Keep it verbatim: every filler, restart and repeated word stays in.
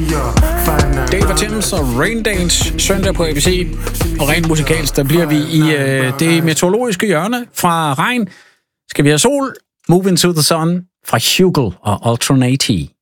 Dave Thames og Raindance søndag på A B C. Og rent musikalsk, der bliver vi i øh, det meteorologiske hjørne. Fra regn skal vi have sol. Move into the sun fra Hugel og Alternati.